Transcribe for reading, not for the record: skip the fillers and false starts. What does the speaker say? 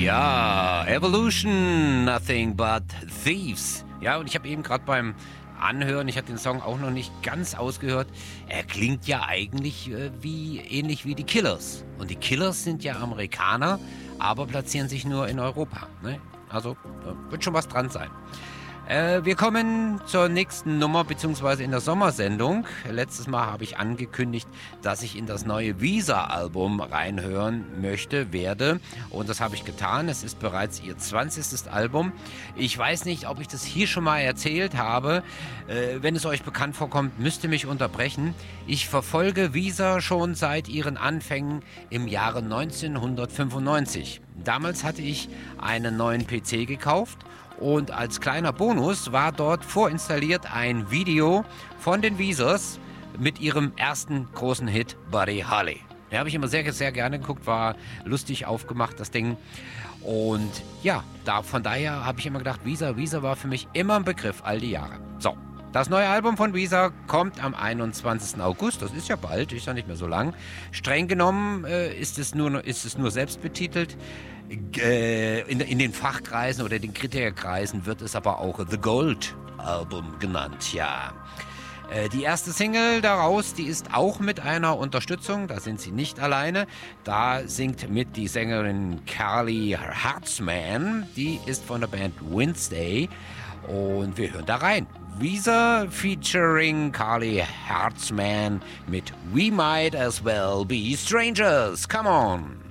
Ja, Evolution, Nothing But Thieves. Ja, und ich habe eben gerade beim Anhören, ich hatte den Song auch noch nicht ganz ausgehört, er klingt ja eigentlich ähnlich wie die Killers. Und die Killers sind ja Amerikaner, aber platzieren sich nur in Europa. Ne? Also wird schon was dran sein. Wir kommen zur nächsten Nummer, beziehungsweise in der Sommersendung. Letztes Mal habe ich angekündigt, dass ich in das neue Visa-Album reinhören werde. Und das habe ich getan. Es ist bereits ihr 20. Album. Ich weiß nicht, ob ich das hier schon mal erzählt habe. Wenn es euch bekannt vorkommt, müsst ihr mich unterbrechen. Ich verfolge Visa schon seit ihren Anfängen im Jahre 1995. Damals hatte ich einen neuen PC gekauft. Und als kleiner Bonus war dort vorinstalliert ein Video von den Weezers mit ihrem ersten großen Hit Buddy Holly. Den habe ich immer sehr, sehr gerne geguckt, war lustig aufgemacht, das Ding. Und ja, von daher habe ich immer gedacht, Weezer war für mich immer ein Begriff, all die Jahre. So, das neue Album von Weezer kommt am 21. August, das ist ja bald, ist ja nicht mehr so lang. Streng genommen ist es nur selbst betitelt. In den Fachkreisen oder den Kritikerkreisen wird es aber auch The Gold Album genannt, ja. Die erste Single daraus, die ist auch mit einer Unterstützung, da sind sie nicht alleine. Da singt mit die Sängerin Carly Hartzman, die ist von der Band Wednesday und wir hören da rein. Weezer featuring Carly Hartzman mit We Might As Well Be Strangers, come on!